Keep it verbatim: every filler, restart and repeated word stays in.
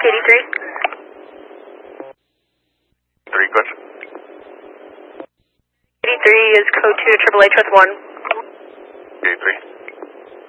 eighty-three. Three, question. eighty-three is code two to triple H with one. eighty-three.